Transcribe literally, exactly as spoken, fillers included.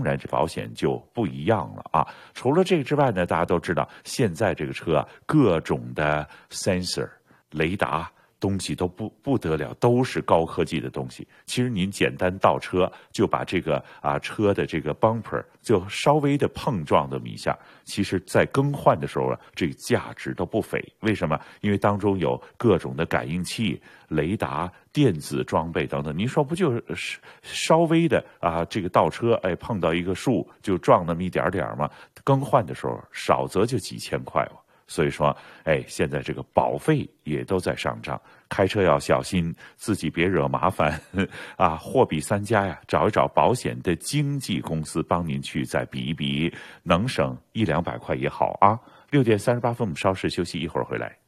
当然这保险就不一样了啊。除了这个之外呢，大家都知道现在这个车啊，各种的 sensor 雷达东西都不不得了，都是高科技的东西。其实您简单倒车就把这个啊车的这个 bumper 就稍微的碰撞这么一下，其实在更换的时候啊，这个价值都不菲。为什么？因为当中有各种的感应器、雷达、电子装备等等。您说不就是稍微的啊这个倒车，哎碰到一个树就撞那么一点点吗？更换的时候少则就几千块哦。所以说，哎，现在这个保费也都在上涨，开车要小心，自己别惹麻烦啊！货比三家呀，找一找保险的经纪公司帮您去再比一比，能省一两百块也好啊。六点三十八分，我们稍事休息，一会儿回来。